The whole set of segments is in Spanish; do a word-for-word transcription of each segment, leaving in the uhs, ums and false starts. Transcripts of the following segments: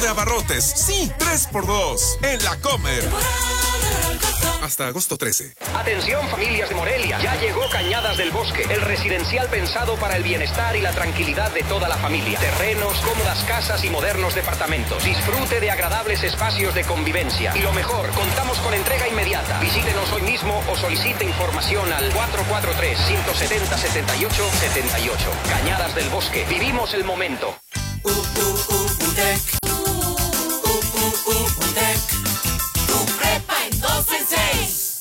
de abarrotes, sí, tres por dos, en La Comer. Hasta agosto trece. Atención, familias de Morelia, ya llegó Cañadas del Bosque, el residencial pensado para el bienestar y la tranquilidad de toda la familia. Terrenos, cómodas casas y modernos departamentos. Disfrute de agradables espacios de convivencia. Y lo mejor, contamos con entrega inmediata. Visítenos hoy mismo o solicite información al cuatro cuatro tres, cinco siete cero, siete ocho siete ocho. Cañadas del Bosque, vivimos el momento. Uh, uh, uh, UTEC. Uh, uh, uh, UTEC. Tu prepa en dos en seis.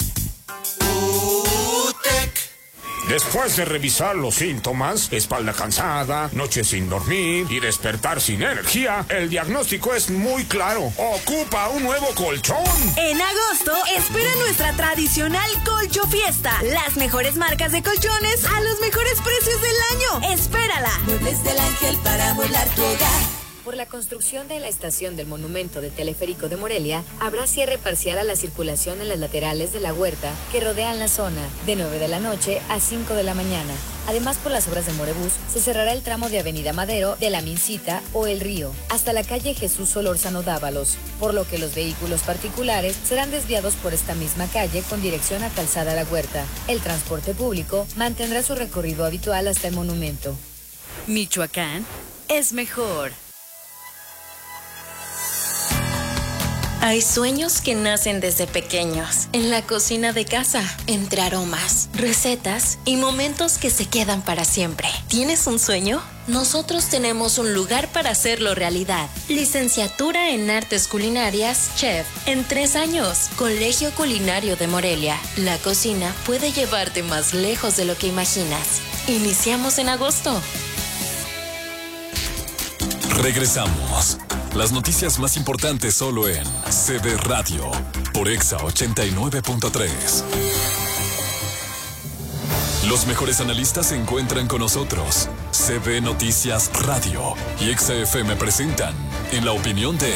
UTEC. Después de revisar los síntomas, espalda cansada, noche sin dormir y despertar sin energía, el diagnóstico es muy claro. Ocupa un nuevo colchón. En agosto, espera nuestra tradicional Colcho Fiesta. Las mejores marcas de colchones a los mejores precios del año. Espérala. Muebles del Ángel para amueblar tu hogar. Por la construcción de la estación del Monumento de Teleférico de Morelia, habrá cierre parcial a la circulación en las laterales de la huerta que rodean la zona, de nueve de la noche a cinco de la mañana. Además, por las obras de Morebús, se cerrará el tramo de Avenida Madero, de la Mincita o El Río, hasta la calle Jesús Solórzano Dávalos, por lo que los vehículos particulares serán desviados por esta misma calle con dirección a Calzada La Huerta. El transporte público mantendrá su recorrido habitual hasta el monumento. Michoacán es mejor. Hay sueños que nacen desde pequeños, en la cocina de casa, entre aromas, recetas y momentos que se quedan para siempre. ¿Tienes un sueño? Nosotros tenemos un lugar para hacerlo realidad. Licenciatura en Artes Culinarias, Chef, en tres años. Colegio Culinario de Morelia. La cocina puede llevarte más lejos de lo que imaginas. Iniciamos en agosto. Regresamos. Las noticias más importantes solo en C D Radio, por Exa ochenta y nueve punto tres. Los mejores analistas se encuentran con nosotros. C D Noticias Radio y Exa F M presentan En la Opinión de...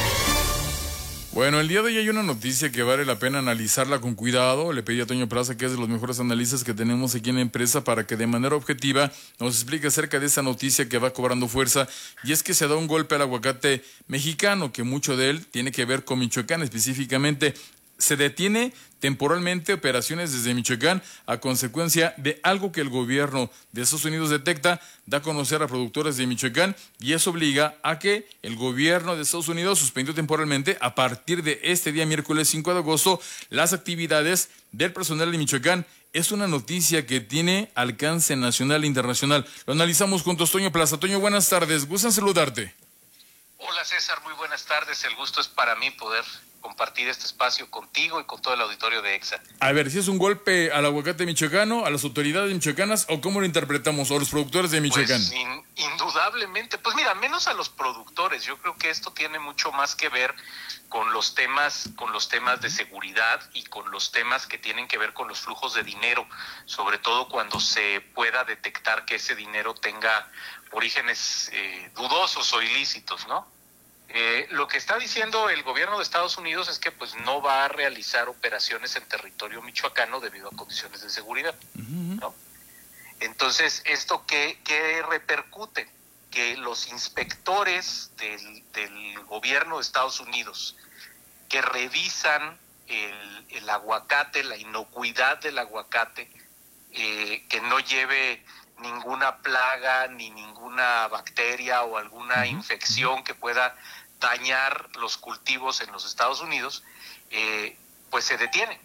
Bueno, el día de hoy hay una noticia que vale la pena analizarla con cuidado. Le pedí a Toño Plaza, que es de los mejores analistas que tenemos aquí en la empresa, para que de manera objetiva nos explique acerca de esa noticia que va cobrando fuerza. Y es que se da un golpe al aguacate mexicano, que mucho de él tiene que ver con Michoacán específicamente. Se detiene temporalmente operaciones desde Michoacán a consecuencia de algo que el gobierno de Estados Unidos detecta, da a conocer a productores de Michoacán, y eso obliga a que el gobierno de Estados Unidos suspendió temporalmente a partir de este día miércoles cinco de agosto las actividades del personal de Michoacán. Es una noticia que tiene alcance nacional e internacional. Lo analizamos con Toño Plaza. Toño, buenas tardes, gustan saludarte. Hola César, muy buenas tardes. El gusto es para mí poder compartir este espacio contigo y con todo el auditorio de Exa. A ver, si es un golpe al aguacate michoacano, a las autoridades michoacanas, o cómo lo interpretamos, o los productores de Michoacán. Pues in, indudablemente, pues mira, menos a los productores. Yo creo que esto tiene mucho más que ver con los temas, con los temas de seguridad y con los temas que tienen que ver con los flujos de dinero, sobre todo cuando se pueda detectar que ese dinero tenga orígenes eh, dudosos o ilícitos, ¿no? Eh, lo que está diciendo el gobierno de Estados Unidos es que pues no va a realizar operaciones en territorio michoacano debido a condiciones de seguridad, ¿no? Entonces, ¿esto qué, qué repercute? Que los inspectores del, del gobierno de Estados Unidos que revisan el, el aguacate, la inocuidad del aguacate, eh, que no lleve ninguna plaga ni ninguna bacteria o alguna uh-huh. infección que pueda dañar los cultivos en los Estados Unidos, eh, pues se detienen.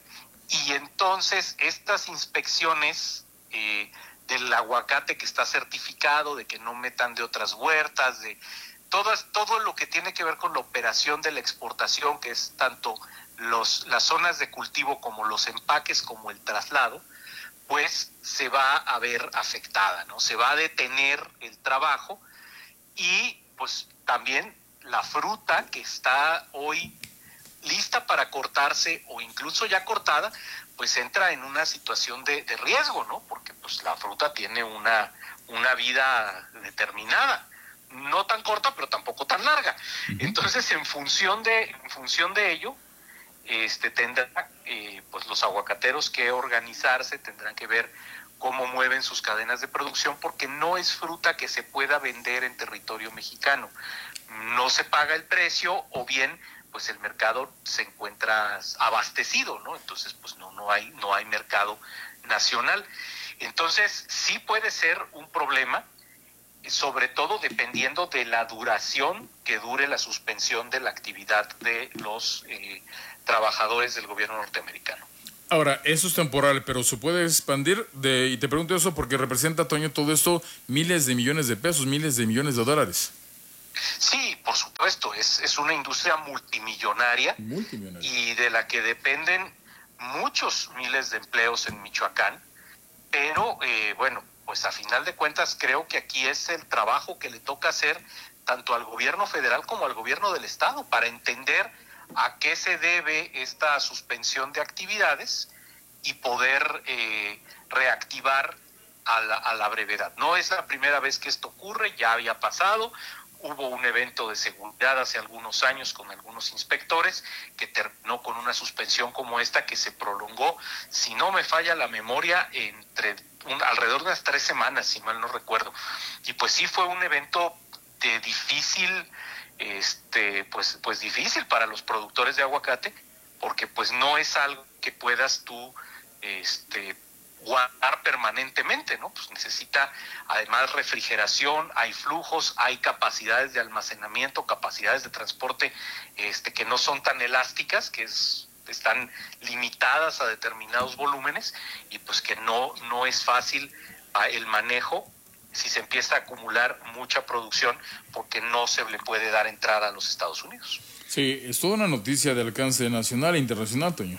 Y entonces estas inspecciones eh, del aguacate que está certificado, de que no metan de otras huertas, de todas, todo lo que tiene que ver con la operación de la exportación, que es tanto los, las zonas de cultivo como los empaques, como el traslado, pues se va a ver afectada, ¿no? Se va a detener el trabajo y pues también la fruta que está hoy lista para cortarse o incluso ya cortada, pues entra en una situación de, de riesgo, ¿no? Porque pues la fruta tiene una, una vida determinada, no tan corta pero tampoco tan larga. Entonces en función de, en función de ello, este tendrán eh, pues los aguacateros que organizarse, tendrán que ver cómo mueven sus cadenas de producción, porque no es fruta que se pueda vender en territorio mexicano. no se paga el precio o bien pues el mercado se encuentra abastecido, ¿no? Entonces pues no, no hay, no hay mercado nacional. Entonces sí puede ser un problema, sobre todo dependiendo de la duración que dure la suspensión de la actividad de los eh, trabajadores del gobierno norteamericano. Ahora, eso es temporal, pero se puede expandir, de, y te pregunto eso porque representa, Toño, todo esto miles de millones de pesos, miles de millones de dólares. Sí, por supuesto, es, es una industria multimillonaria, multimillonaria y de la que dependen muchos miles de empleos en Michoacán, pero eh, bueno, pues a final de cuentas creo que aquí es el trabajo que le toca hacer tanto al gobierno federal como al gobierno del estado para entender a qué se debe esta suspensión de actividades y poder eh, reactivar a la, a la brevedad. No es la primera vez que esto ocurre, ya había pasado. Hubo un evento de seguridad hace algunos años con algunos inspectores que terminó con una suspensión como esta que se prolongó, si no me falla la memoria, entre un, alrededor de unas tres semanas, si mal no recuerdo. Y pues sí fue un evento de difícil, este, pues, pues difícil para los productores de aguacate, porque pues no es algo que puedas tú, este, guardar permanentemente, ¿no? Pues necesita además refrigeración, hay flujos, hay capacidades de almacenamiento, capacidades de transporte este, que no son tan elásticas, que es, están limitadas a determinados volúmenes y pues que no, no es fácil el manejo si se empieza a acumular mucha producción porque no se le puede dar entrada a los Estados Unidos. Sí, es toda una noticia de alcance nacional e internacional, Toño.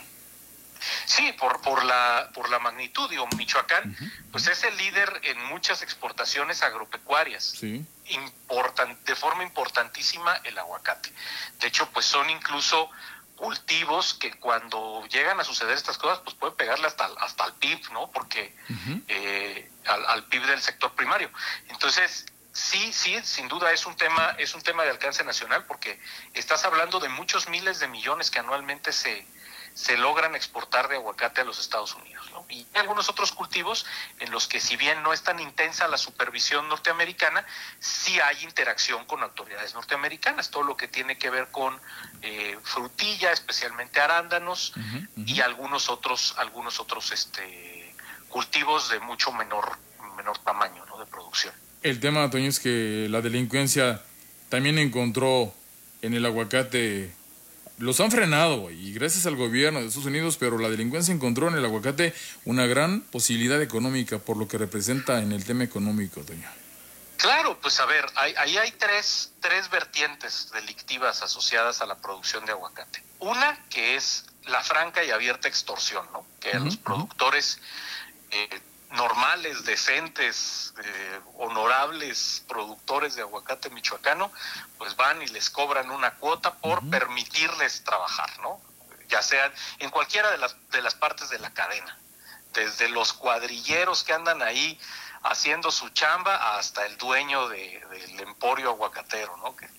Sí, por por la por la magnitud, digo, Michoacán, uh-huh. pues es el líder en muchas exportaciones agropecuarias. Sí. Importan, de forma importantísima el aguacate. De hecho, pues son incluso cultivos que cuando llegan a suceder estas cosas, pues pueden pegarle hasta, hasta al P I B, ¿no? Porque uh-huh. eh, al, al P I B del sector primario. Entonces, sí, sí, sin duda es un tema, es un tema de alcance nacional, porque estás hablando de muchos miles de millones que anualmente se se logran exportar de aguacate a los Estados Unidos, ¿no? Y hay algunos otros cultivos en los que, si bien no es tan intensa la supervisión norteamericana, sí hay interacción con autoridades norteamericanas, todo lo que tiene que ver con eh, frutilla, especialmente arándanos, uh-huh, uh-huh. y algunos otros, algunos otros este, cultivos de mucho menor, menor tamaño, ¿no? De producción. El tema, Toño, es que la delincuencia también encontró en el aguacate. Los han frenado, y gracias al gobierno de Estados Unidos, pero la delincuencia encontró en el aguacate una gran posibilidad económica por lo que representa en el tema económico, Toño. Claro, pues a ver, ahí hay, hay tres, tres vertientes delictivas asociadas a la producción de aguacate. Una que es la franca y abierta extorsión, ¿no? Que uh-huh, los productores eh, normales, decentes, eh, honorables productores de aguacate michoacano, pues van y les cobran una cuota por uh-huh. permitirles trabajar, ¿no? Ya sean en cualquiera de las de las partes de la cadena, desde los cuadrilleros que andan ahí haciendo su chamba hasta el dueño de, del emporio aguacatero, ¿no? Que,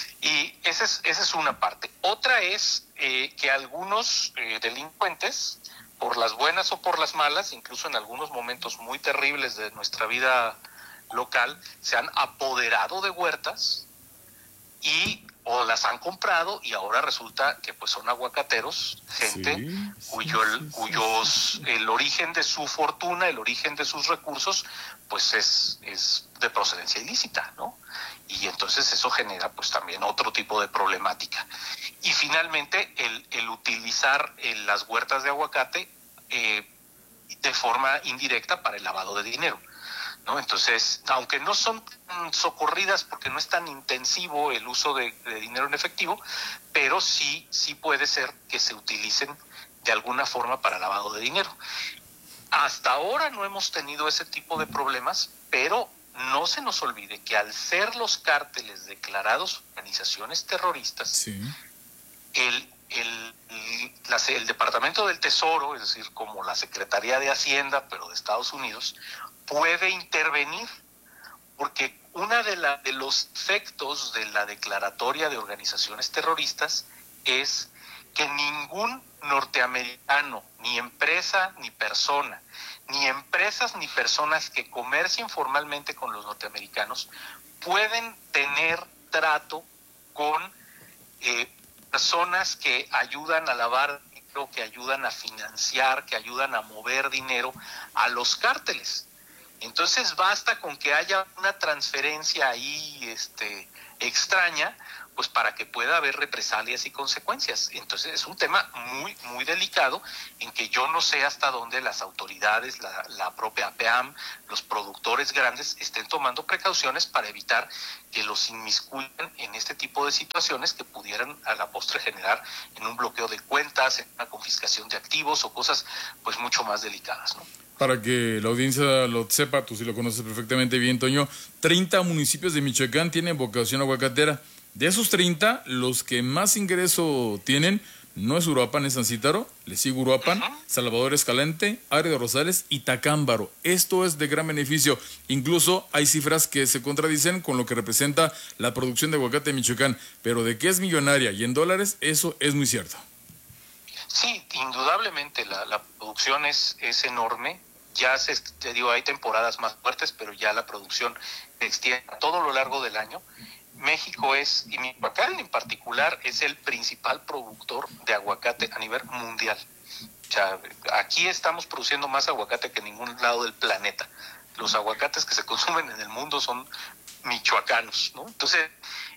y esa es, esa es una parte. Otra es eh, que algunos eh, delincuentes, por las buenas o por las malas, incluso en algunos momentos muy terribles de nuestra vida local, se han apoderado de huertas y o las han comprado y ahora resulta que pues son aguacateros, gente sí, cuyo sí, sí, cuyos sí, sí. el origen de su fortuna, el origen de sus recursos, pues es, es de procedencia ilícita, ¿no? Y entonces eso genera pues también otro tipo de problemática. Y finalmente el, el utilizar el, las huertas de aguacate eh, de forma indirecta para el lavado de dinero, ¿no? Entonces, aunque no son socorridas porque no es tan intensivo el uso de, de dinero en efectivo, pero sí, sí puede ser que se utilicen de alguna forma para lavado de dinero. Hasta ahora no hemos tenido ese tipo de problemas, pero no se nos olvide que al ser los cárteles declarados organizaciones terroristas, sí. el, el, el, la, el Departamento del Tesoro, es decir, como la Secretaría de Hacienda, pero de Estados Unidos, puede intervenir, porque uno de, la, de los efectos de la declaratoria de organizaciones terroristas es que ningún norteamericano, ni empresa ni persona, ni empresas ni personas que comercien formalmente con los norteamericanos pueden tener trato con eh, personas que ayudan a lavar dinero, que ayudan a financiar, que ayudan a mover dinero a los cárteles. Entonces basta con que haya una transferencia ahí este, extraña, pues para que pueda haber represalias y consecuencias. Entonces es un tema muy, muy delicado en que yo no sé hasta dónde las autoridades, la, la propia P A M, los productores grandes estén tomando precauciones para evitar que los inmiscuyan en este tipo de situaciones que pudieran a la postre generar en un bloqueo de cuentas, en una confiscación de activos o cosas pues mucho más delicadas, ¿no? Para que la audiencia lo sepa, tú sí lo conoces perfectamente bien, Toño, treinta municipios de Michoacán tienen vocación aguacatera. De esos treinta, los que más ingreso tienen no es Uruapan, es San Cítaro, le sigue Uruapan, uh-huh. Salvador Escalante, Área de Rosales y Tacámbaro. Esto es de gran beneficio. Incluso hay cifras que se contradicen con lo que representa la producción de aguacate de Michoacán, pero de que es millonaria y en dólares, eso es muy cierto. Sí, indudablemente la, la producción es, es enorme. Ya se, te digo, hay temporadas más fuertes, pero ya la producción se extiende a todo lo largo del año. México es, y Michoacán en particular, es el principal productor de aguacate a nivel mundial. O sea, aquí estamos produciendo más aguacate que en ningún lado del planeta. Los aguacates que se consumen en el mundo son michoacanos, ¿no? Entonces,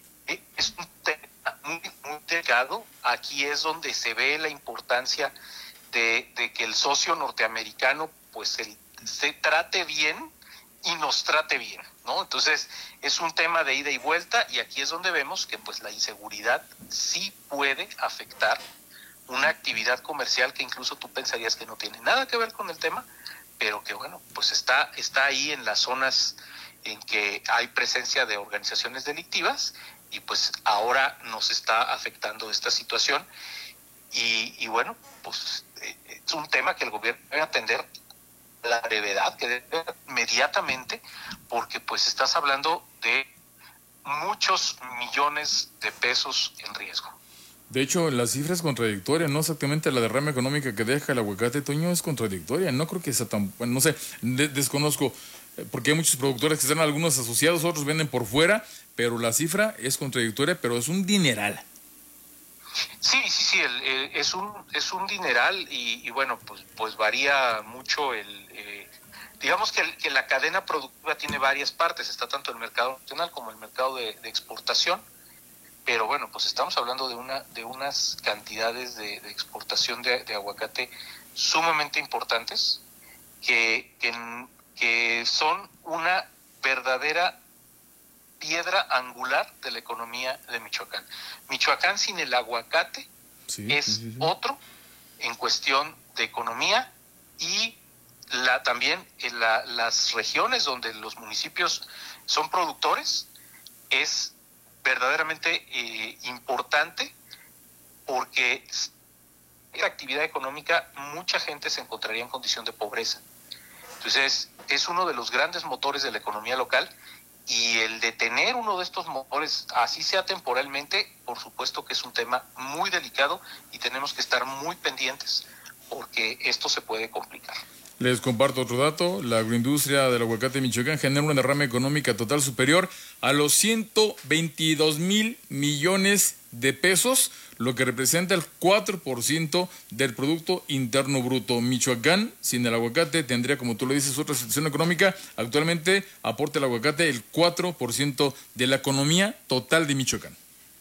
es un tema muy, muy delicado. Aquí es donde se ve la importancia de, de que el socio norteamericano, pues, el, se trate bien y nos trate bien, ¿no? Entonces es un tema de ida y vuelta, y aquí es donde vemos que pues la inseguridad sí puede afectar una actividad comercial que incluso tú pensarías que no tiene nada que ver con el tema, pero que bueno, pues está, está ahí en las zonas en que hay presencia de organizaciones delictivas, y pues ahora nos está afectando esta situación, y, y bueno, pues es un tema que el gobierno debe atender la brevedad, que debe inmediatamente, porque pues estás hablando de muchos millones de pesos en riesgo. De hecho, la cifra es contradictoria, no exactamente la derrama económica que deja el aguacate, Toño, es contradictoria. No creo que sea tan, bueno, no sé, de, desconozco, porque hay muchos productores que están algunos asociados, otros venden por fuera, pero la cifra es contradictoria, pero es un dineral. Sí, sí, sí, el, el, es un es un dineral, y, y bueno, pues pues varía mucho el eh, digamos que, el, que la cadena productiva tiene varias partes. Está tanto el mercado nacional como el mercado de, de exportación, pero bueno, pues estamos hablando de una de unas cantidades de, de exportación de, de aguacate sumamente importantes, que, que que son una verdadera piedra angular de la economía de Michoacán. Michoacán sin el aguacate sí, es sí, sí. otro en cuestión de economía, y la también en la, las regiones donde los municipios son productores es verdaderamente eh, importante, porque en la actividad económica mucha gente se encontraría en condición de pobreza. Entonces es uno de los grandes motores de la economía local, y el detener uno de estos motores, así sea temporalmente, por supuesto que es un tema muy delicado, y tenemos que estar muy pendientes, porque esto se puede complicar. Les comparto otro dato: la agroindustria del aguacate de Michoacán genera una derrama económica total superior a los ciento veintidós mil millones de pesos, lo que representa el cuatro por ciento del Producto Interno Bruto. Michoacán, sin el aguacate, tendría, como tú lo dices, otra situación económica. Actualmente aporta el aguacate el cuatro por ciento de la economía total de Michoacán.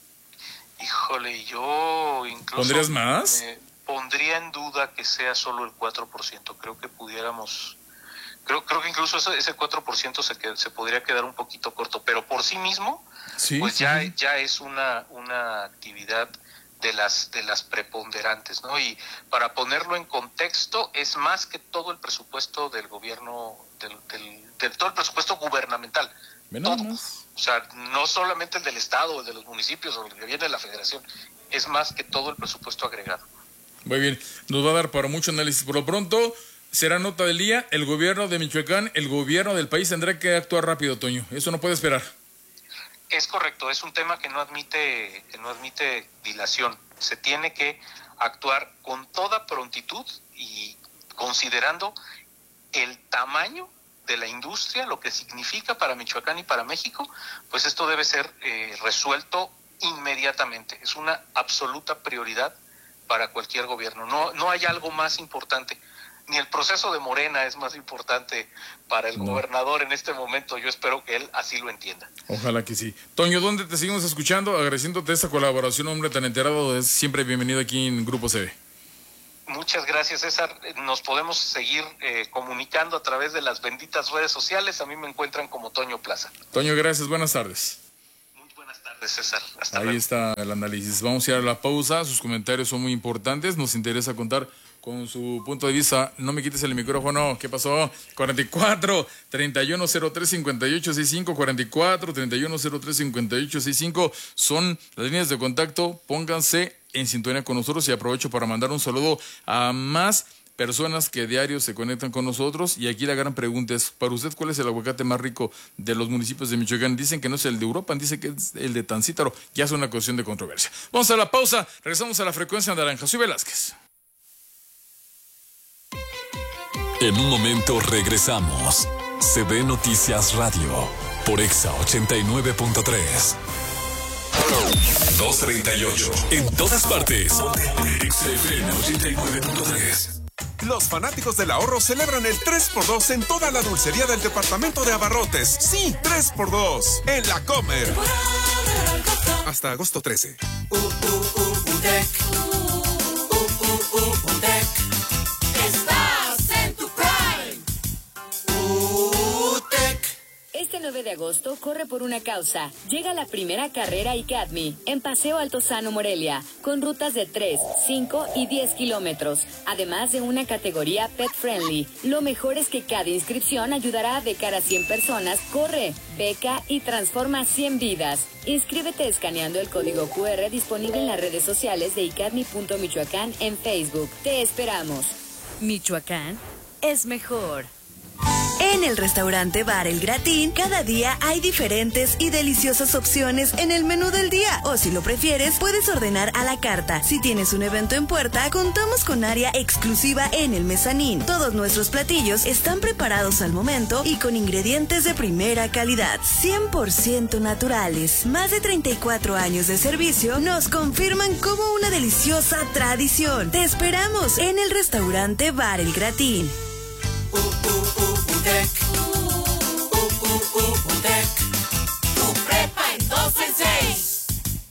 Híjole, yo incluso... ¿Pondrías más? Eh, pondría en duda que sea solo el cuatro por ciento. Creo que pudiéramos... Creo, creo que incluso ese, ese cuatro por ciento se, que, se podría quedar un poquito corto, pero por sí mismo, sí, pues sí. ya, ya es una, una actividad de las, de las preponderantes, ¿no? Y para ponerlo en contexto, es más que todo el presupuesto del gobierno, del, del, del todo el presupuesto gubernamental. Todo. O sea, no solamente el del Estado, el de los municipios o el que viene de la Federación, es más que todo el presupuesto agregado. Muy bien, nos va a dar para mucho análisis. Por lo pronto, será nota del día: el gobierno de Michoacán, el gobierno del país tendrá que actuar rápido, Toño. Eso no puede esperar. Es correcto, es un tema que no admite, que no admite dilación. Se tiene que actuar con toda prontitud, y considerando el tamaño de la industria, lo que significa para Michoacán y para México, pues esto debe ser eh, resuelto inmediatamente. Es una absoluta prioridad para cualquier gobierno. No, no hay algo más importante. Ni el proceso de Morena es más importante para el no. gobernador en este momento. Yo espero que él así lo entienda. Ojalá que sí. Toño, ¿dónde te seguimos escuchando? Agradeciéndote esta colaboración, hombre tan enterado. Es siempre bienvenido aquí en Grupo C B. Muchas gracias, César. Nos podemos seguir eh, comunicando a través de las benditas redes sociales. A mí me encuentran como Toño Plaza. Toño, gracias. Buenas tardes. Muy buenas tardes, César. Hasta Ahí luego. está el análisis. Vamos a ir a la pausa. Sus comentarios son muy importantes. Nos interesa contar con su punto de vista. No me quites el micrófono. ¿Qué pasó? cuarenta y cuatro, treinta y uno cero tres, cincuenta y ocho sesenta y cinco, cuarenta y cuatro, treinta y uno cero tres, cincuenta y ocho sesenta y cinco son las líneas de contacto. Pónganse en sintonía con nosotros y aprovecho para mandar un saludo a más personas que diario se conectan con nosotros. Y aquí la gran pregunta es, para usted, ¿cuál es el aguacate más rico de los municipios de Michoacán? Dicen que no es el de Europa, dicen que es el de Tancítaro. Ya es una cuestión de controversia. Vamos a la pausa, regresamos a la frecuencia naranja. Soy Velázquez. En un momento regresamos. C B Noticias Radio por Exa ochenta y nueve punto tres. dos treinta y ocho. En todas partes. Exa F M ochenta y nueve punto tres. Los fanáticos del ahorro celebran el tres por dos en toda la dulcería del departamento de Abarrotes. Sí, tres por dos en la Comer. Hasta agosto trece. Uh, uh, uh, Untec. Uh, uh, uh, Untec. Estás en tu prime. Utec. Este nueve de agosto corre por una causa. Llega la primera carrera ICADMI en Paseo Altozano, Morelia, con rutas de tres, cinco y diez kilómetros, además de una categoría pet friendly. Lo mejor es que cada inscripción ayudará a becar a cien personas. Corre, beca y transforma cien vidas. Inscríbete escaneando el código cu erre disponible en las redes sociales de icadmi punto michoacán en Facebook. Te esperamos. Michoacán es mejor. En el restaurante Bar El Gratín, cada día hay diferentes y deliciosas opciones en el menú del día. O si lo prefieres, puedes ordenar a la carta. Si tienes un evento en puerta, contamos con área exclusiva en el mezanín. Todos nuestros platillos están preparados al momento y con ingredientes de primera calidad, cien por ciento naturales. Más de treinta y cuatro años de servicio nos confirman como una deliciosa tradición. Te esperamos en el restaurante Bar El Gratín. Uh, uh, uh, Untec. Uh, uh, uh, Untec. Tu prepa en dos en seis.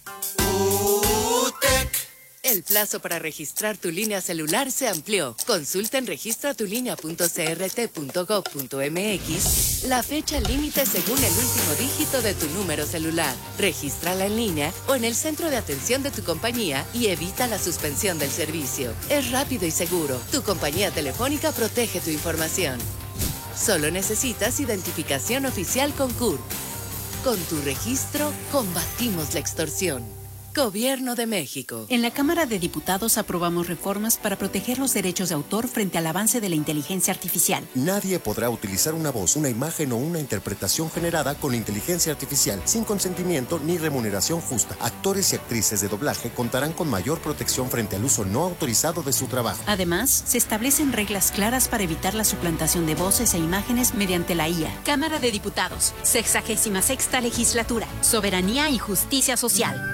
Utec. El plazo para registrar tu línea celular se amplió. Consulta en registra tu línea punto c r t punto gov punto m x la fecha límite según el último dígito de tu número celular. Regístrala en línea o en el centro de atención de tu compañía y evita la suspensión del servicio. Es rápido y seguro. Tu compañía telefónica protege tu información. Solo necesitas identificación oficial con C U R P. Con tu registro, combatimos la extorsión. Gobierno de México. En la Cámara de Diputados aprobamos reformas para proteger los derechos de autor frente al avance de la inteligencia artificial. Nadie podrá utilizar una voz, una imagen o una interpretación generada con inteligencia artificial sin consentimiento ni remuneración justa. Actores y actrices de doblaje contarán con mayor protección frente al uso no autorizado de su trabajo. Además, se establecen reglas claras para evitar la suplantación de voces e imágenes mediante la I A. Cámara de Diputados, sexagésima sexta legislatura, soberanía y justicia social.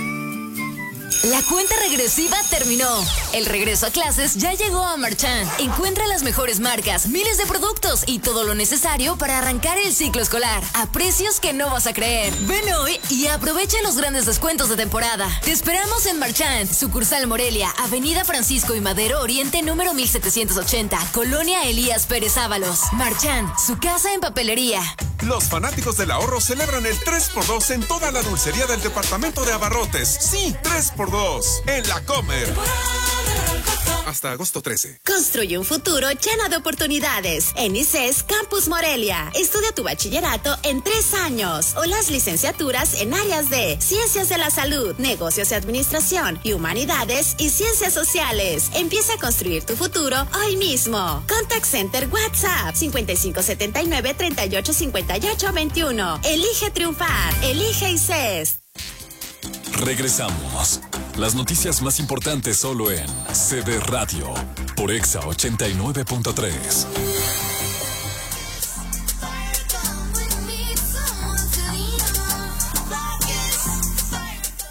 La cuenta regresiva terminó. El regreso a clases ya llegó a Marchand. Encuentra las mejores marcas, miles de productos y todo lo necesario para arrancar el ciclo escolar a precios que no vas a creer. Ven hoy y aprovecha los grandes descuentos de temporada. Te esperamos en Marchand, sucursal Morelia, Avenida Francisco y Madero Oriente número mil setecientos ochenta, Colonia Elías Pérez Ábalos. Marchand, su casa en papelería. Los fanáticos del ahorro celebran el tres por dos en toda la dulcería del departamento de Abarrotes. Sí, tres por dos en la Comer. Hasta agosto trece. Construye un futuro lleno de oportunidades. En I C E S Campus Morelia. Estudia tu bachillerato en tres años o las licenciaturas en áreas de Ciencias de la Salud, Negocios y Administración y Humanidades y Ciencias Sociales. Empieza a construir tu futuro hoy mismo. Contact Center WhatsApp cincuenta y cinco setenta y nueve, treinta y ocho, cincuenta y ocho, veintiuno. Elige triunfar. Elige I C E S. Regresamos. Las noticias más importantes solo en C B Radio por Exa ochenta y nueve punto tres.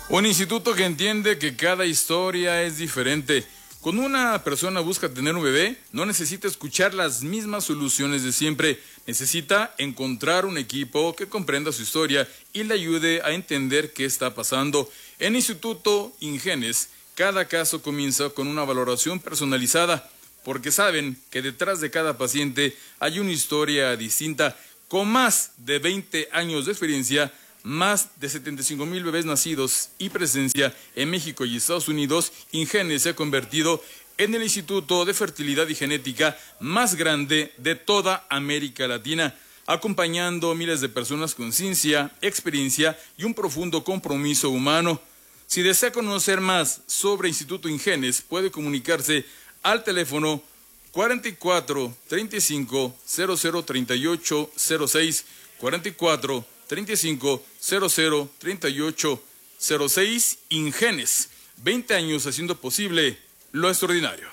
Un instituto que entiende que cada historia es diferente. Cuando una persona busca tener un bebé, no necesita escuchar las mismas soluciones de siempre. Necesita encontrar un equipo que comprenda su historia y le ayude a entender qué está pasando. En Instituto Ingenes, cada caso comienza con una valoración personalizada, porque saben que detrás de cada paciente hay una historia distinta. Con más de veinte años de experiencia, más de setenta y cinco mil bebés nacidos y presencia en México y Estados Unidos, Ingenes se ha convertido en el instituto de fertilidad y genética más grande de toda América Latina, acompañando a miles de personas con ciencia, experiencia y un profundo compromiso humano. Si desea conocer más sobre Instituto Ingenes, puede comunicarse al teléfono cuarenta y cuatro, treinta y cinco, cero cero, treinta y ocho, cero seis, cuarenta y cuatro, treinta y cinco, cero cero, treinta y ocho, cero seis. Ingenes, veinte años haciendo posible lo extraordinario.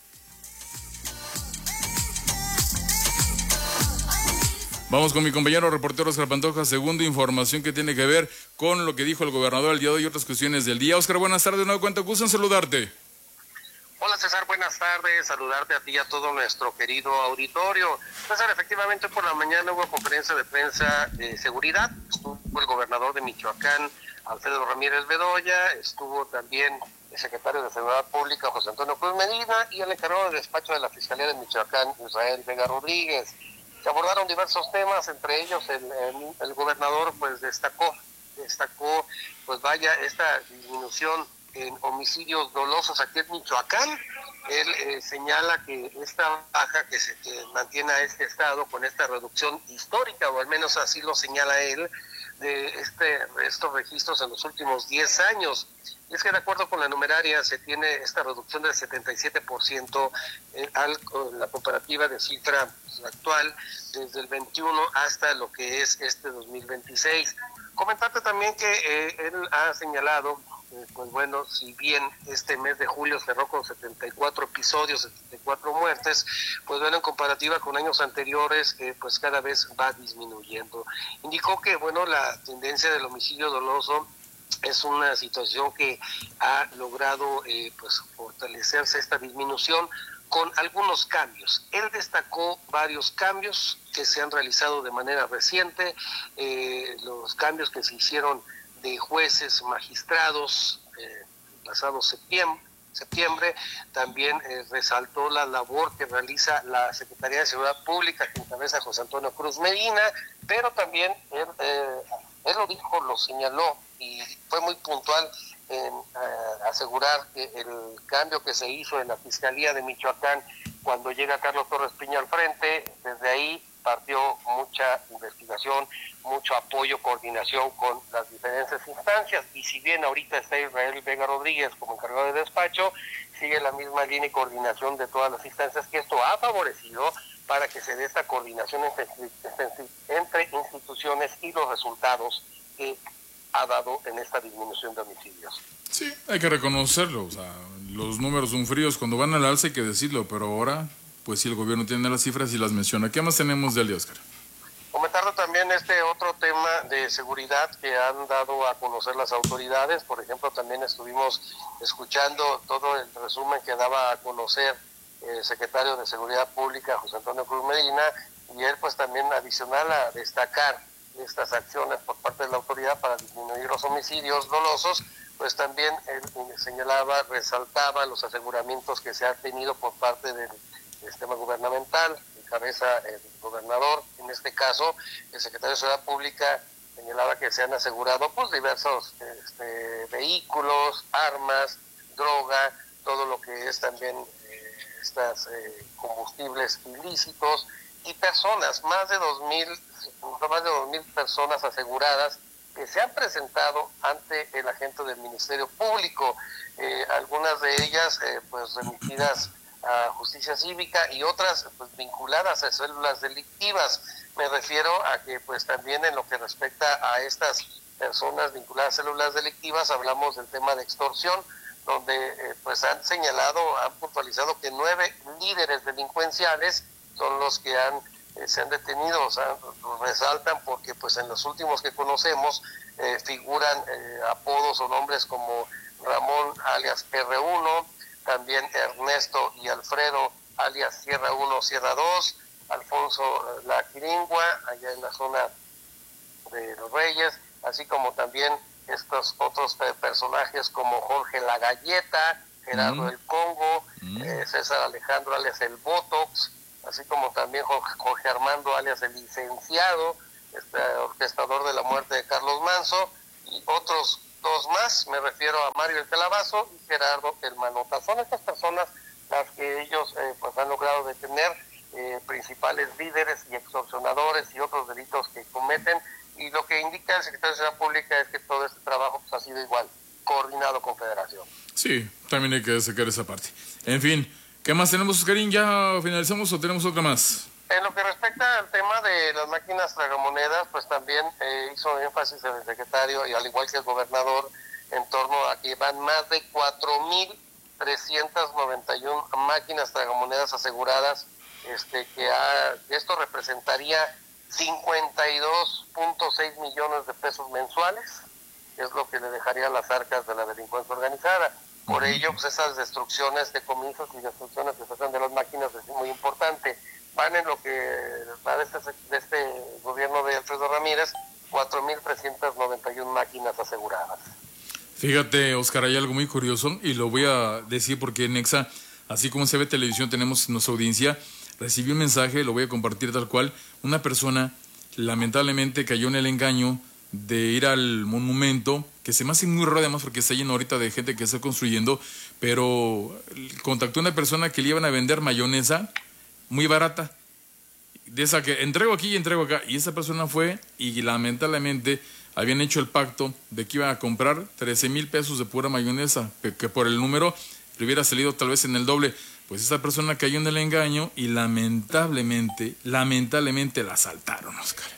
Vamos con mi compañero reportero Oscar Pantoja, segunda información que tiene que ver con lo que dijo el gobernador el día de hoy y otras cuestiones del día. Oscar, buenas tardes, de nuevo cuenta, gusto en saludarte. Hola César, buenas tardes, saludarte a ti y a todo nuestro querido auditorio. César, efectivamente por la mañana hubo conferencia de prensa de seguridad, estuvo el gobernador de Michoacán, Alfredo Ramírez Bedoya, estuvo también el secretario de Seguridad Pública, José Antonio Cruz Medina, y el encargado de despacho de la Fiscalía de Michoacán, Israel Vega Rodríguez. Se abordaron diversos temas, entre ellos el, el, el gobernador pues destacó, destacó pues vaya esta disminución en homicidios dolosos aquí en Michoacán. Él eh, señala que esta baja que se que mantiene a este estado con esta reducción histórica, o al menos así lo señala él, de este estos registros en los últimos diez años. Y es que de acuerdo con la numeraria se tiene esta reducción del setenta y siete por ciento en, al, en la comparativa de cifra actual desde el veintiuno hasta lo que es este dos mil veintiséis. Comentarte también que eh, él ha señalado, eh, pues bueno, si bien este mes de julio cerró con setenta y cuatro episodios, setenta y cuatro muertes, pues bueno, en comparativa con años anteriores, eh, pues cada vez va disminuyendo. Indicó que, bueno, la tendencia del homicidio doloso es una situación que ha logrado eh, pues fortalecerse esta disminución con algunos cambios. Él destacó varios cambios que se han realizado de manera reciente, eh, los cambios que se hicieron de jueces, magistrados, eh, pasado septiembre, septiembre también eh, resaltó la labor que realiza la Secretaría de Seguridad Pública que encabeza José Antonio Cruz Medina, pero también él, eh, él lo dijo, lo señaló y fue muy puntual en uh, asegurar que el cambio que se hizo en la Fiscalía de Michoacán cuando llega Carlos Torres Piña al frente, desde ahí partió mucha investigación, mucho apoyo, coordinación con las diferentes instancias, y si bien ahorita está Israel Vega Rodríguez como encargado de despacho, sigue la misma línea y coordinación de todas las instancias, que esto ha favorecido para que se dé esta coordinación entre, entre instituciones y los resultados que ha dado en esta disminución de homicidios. Sí, hay que reconocerlo, o sea, los números son fríos, cuando van al alza hay que decirlo, pero ahora, pues sí, el gobierno tiene las cifras y las menciona. ¿Qué más tenemos del día, Oscar? Comentarlo también este otro tema de seguridad que han dado a conocer las autoridades. Por ejemplo, también estuvimos escuchando todo el resumen que daba a conocer el secretario de Seguridad Pública, José Antonio Cruz Medina, y él pues también adicional a destacar estas acciones por parte de la autoridad para disminuir los homicidios dolosos, pues también él señalaba, resaltaba los aseguramientos que se han tenido por parte del sistema gubernamental, encabeza el gobernador, en este caso el secretario de Seguridad Pública señalaba que se han asegurado pues diversos este, vehículos, armas, droga, todo lo que es también eh, estas eh, combustibles ilícitos y personas, más de dos mil más de dos mil personas aseguradas que se han presentado ante el agente del Ministerio Público, eh, algunas de ellas eh, pues remitidas a Justicia Cívica y otras pues vinculadas a células delictivas. Me refiero a que pues también en lo que respecta a estas personas vinculadas a células delictivas hablamos del tema de extorsión, donde eh, pues han señalado, han puntualizado que nueve líderes delincuenciales son los que han eh, se han detenido, o sea, resaltan porque pues en los últimos que conocemos eh, figuran eh, apodos o nombres como Ramón alias erre uno, también Ernesto y Alfredo alias Sierra uno, Sierra dos, Alfonso La Quiringua, allá en la zona de Los Reyes, así como también estos otros eh, personajes como Jorge La Galleta, Gerardo mm. el Congo, mm. eh, César Alejandro alias el Botox, así como también Jorge, Jorge Armando alias el Licenciado, este orquestador de la muerte de Carlos Manso, y otros dos más, me refiero a Mario el Calabazo y Gerardo el Manota. Son estas personas las que ellos eh, pues han logrado detener, eh, principales líderes y extorsionadores y otros delitos que cometen, y lo que indica el secretario de Seguridad Pública es que todo este trabajo pues, ha sido igual, coordinado con Federación. Sí, también hay que sacar esa parte. En fin, ¿qué más tenemos, Oscarín? ¿Ya finalizamos o tenemos otra más? En lo que respecta al tema de las máquinas tragamonedas, pues también eh, hizo énfasis el secretario, y al igual que el gobernador, en torno a que van más de cuatro mil trescientas noventa y una máquinas tragamonedas aseguradas, este, que ha, esto representaría cincuenta y dos punto seis millones de pesos mensuales, que es lo que le dejaría a las arcas de la delincuencia organizada. Por ello, pues esas destrucciones, decomisos y destrucciones que se hacen de las máquinas es muy importante. Van en lo que va de este, de este gobierno de Alfredo Ramírez, cuatro mil trescientas noventa y una máquinas aseguradas. Fíjate, Oscar, hay algo muy curioso y lo voy a decir porque en Exa, así como en C B Televisión tenemos nuestra audiencia, recibí un mensaje, lo voy a compartir tal cual. Una persona lamentablemente cayó en el engaño de ir al monumento, que se me hace muy raro además porque está lleno ahorita de gente que está construyendo, pero contactó a una persona que le iban a vender mayonesa muy barata, de esa que entrego aquí y entrego acá, y esa persona fue y lamentablemente habían hecho el pacto de que iban a comprar trece mil pesos de pura mayonesa, que, que por el número le hubiera salido tal vez en el doble. Pues esa persona cayó en el engaño y lamentablemente, lamentablemente la asaltaron, Oscar.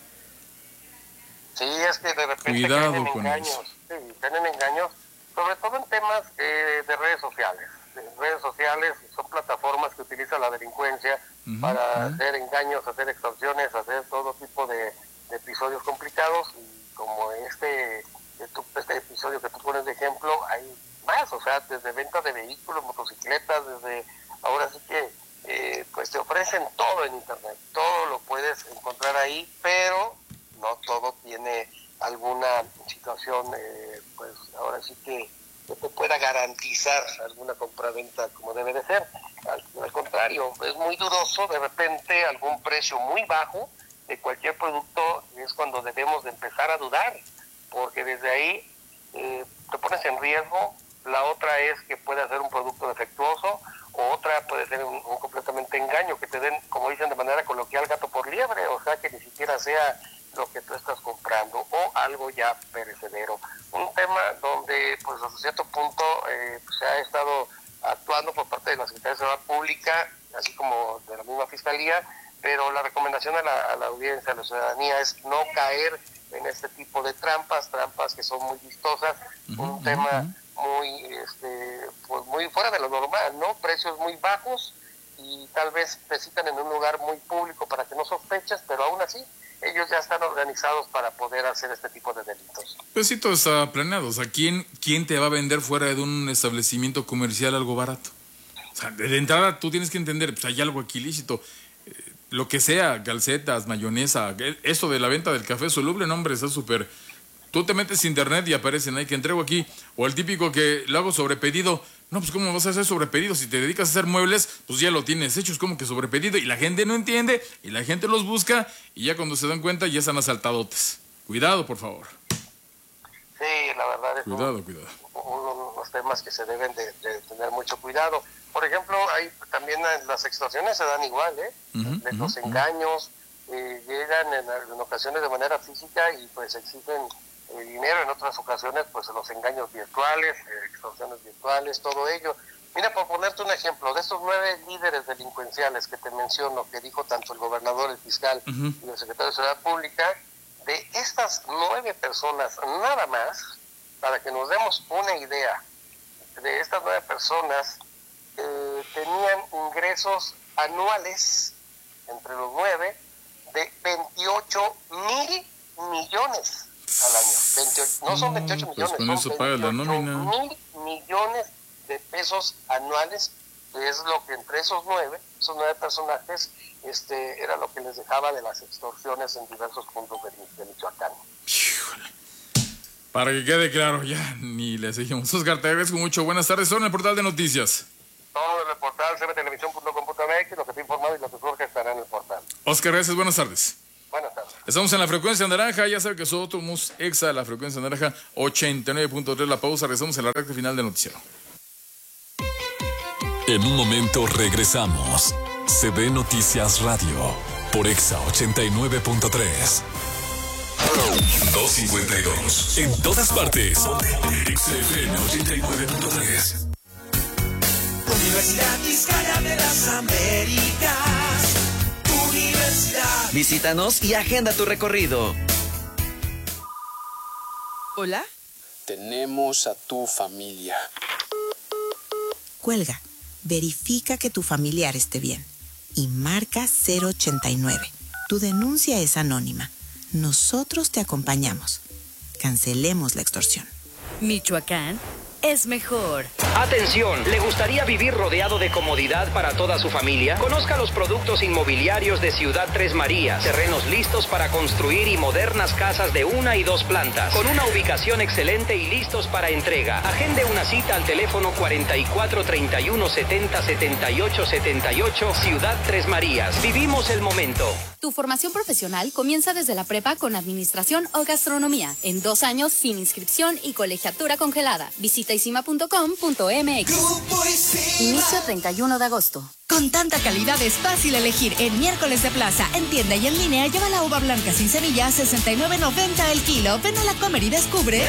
Sí, es que de repente Cuidado caen en con engaños, eso. sí, caen en engaños, sobre todo en temas eh, de redes sociales. De redes sociales son plataformas que utiliza la delincuencia uh-huh, para uh-huh. hacer engaños, hacer extorsiones, hacer todo tipo de, de episodios complicados, y como este, este episodio que tú pones de ejemplo, hay más, o sea, desde venta de vehículos, motocicletas, desde ahora sí que eh, pues te ofrecen todo en internet, todo lo puedes encontrar ahí, pero no todo tiene alguna situación, eh, pues ahora sí que, que te pueda garantizar alguna compraventa como debe de ser. Al, al contrario, es muy dudoso de repente algún precio muy bajo de cualquier producto, y es cuando debemos de empezar a dudar, porque desde ahí eh, te pones en riesgo. La otra es que puede ser un producto defectuoso, o otra puede ser un, un completamente engaño, que te den, como dicen de manera coloquial, gato por liebre, o sea que ni siquiera sea lo que tú estás comprando, o algo ya perecedero. Un tema donde pues hasta cierto punto eh, se ha estado actuando por parte de la Secretaría de Seguridad Pública, así como de la misma Fiscalía, pero la recomendación a la, a la audiencia, a la ciudadanía, es no caer en este tipo de trampas, trampas que son muy vistosas, uh-huh, un tema uh-huh. muy, este, pues muy fuera de lo normal, ¿no? Precios muy bajos, y tal vez te citan en un lugar muy público para que no sospeches, pero aún así ellos ya están organizados para poder hacer este tipo de delitos. Pues sí, todo está planeado. O sea, ¿quién, quién te va a vender fuera de un establecimiento comercial algo barato? O sea, de entrada tú tienes que entender, pues hay algo aquí ilícito. Eh, lo que sea, calcetas, mayonesa, esto de la venta del café soluble, no, hombre, está súper... Tú te metes a internet y aparecen ahí que entrego aquí, o el típico que lo hago sobre pedido. No, pues ¿cómo vas a hacer sobre pedido? Si te dedicas a hacer muebles, pues ya lo tienes hecho, es como que sobre pedido, y la gente no entiende, y la gente los busca, y ya cuando se dan cuenta ya están asaltadotes. Cuidado, por favor. Sí, la verdad es cuidado, un, cuidado. uno de los temas que se deben de, de tener mucho cuidado. Por ejemplo, hay también las extorsiones se dan igual, ¿eh? Uh-huh, de los uh-huh. engaños, eh, llegan en, en ocasiones de manera física y pues exigen eh, dinero, en otras ocasiones pues los engaños virtuales, eh, extorsiones virtuales, todo ello. Mira, por ponerte un ejemplo, de estos nueve líderes delincuenciales que te menciono, que dijo tanto el gobernador, el fiscal uh-huh. y el secretario de Seguridad Pública, de estas nueve personas nada más, para que nos demos una idea, de estas nueve personas eh, tenían ingresos anuales, entre los nueve, de veintiocho mil millones. al año. veintiocho, no son veintiocho pues millones, con eso son paga la nómina. mil millones de pesos anuales, que es lo que entre esos nueve, esos nueve personajes, este, era lo que les dejaba de las extorsiones en diversos puntos de, de Michoacán. Para que quede claro, ya ni le seguimos. Oscar, te agradezco mucho. Buenas tardes. Son en el portal de noticias. Todo en el portal c b televisión punto com punto m x, lo que te he informado y lo que surge estará en el portal. Oscar, gracias. Buenas tardes. Buenas tardes. Estamos en la frecuencia naranja. Ya sabe que somos exa de la frecuencia naranja ochenta y nueve punto tres. La pausa. Regresamos en la recta final del noticiero. En un momento regresamos. C B Noticias Radio por Exa ochenta y nueve punto tres. dos cincuenta y dos. En todas partes. Exa F M ochenta y nueve punto tres. Universidad Vizcaya de las Américas. Universidad. Visítanos y agenda tu recorrido. ¿Hola? Tenemos a tu familia. Cuelga. Verifica que tu familiar esté bien. Y marca cero ochenta y nueve. Tu denuncia es anónima. Nosotros te acompañamos. Cancelemos la extorsión. Michoacán es mejor. Atención, ¿le gustaría vivir rodeado de comodidad para toda su familia? Conozca los productos inmobiliarios de Ciudad Tres Marías. Terrenos listos para construir y modernas casas de una y dos plantas. Con una ubicación excelente y listos para entrega. Agende una cita al teléfono cuarenta y cuatro, treinta y uno, setenta, setenta y ocho, setenta y ocho, Ciudad Tres Marías. Vivimos el momento. Tu formación profesional comienza desde la prepa con administración o gastronomía. En dos años sin inscripción y colegiatura congelada. Visita isima punto com punto m x. Inicio treinta y uno de agosto. Con tanta calidad es fácil elegir. En Miércoles de Plaza, en tienda y en línea, lleva la uva blanca sin semillas, sesenta y nueve noventa el kilo. Ven a la Comer y descubre.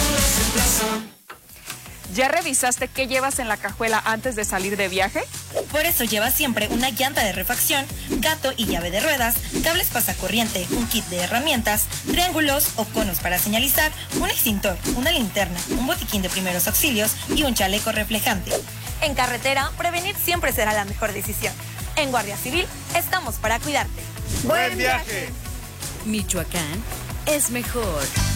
¿Ya revisaste qué llevas en la cajuela antes de salir de viaje? Por eso lleva siempre una llanta de refacción, gato y llave de ruedas, cables pasacorriente, un kit de herramientas, triángulos o conos para señalizar, un extintor, una linterna, un botiquín de primeros auxilios y un chaleco reflejante. En carretera, prevenir siempre será la mejor decisión. En Guardia Civil, estamos para cuidarte. ¡Buen viaje! Michoacán es mejor.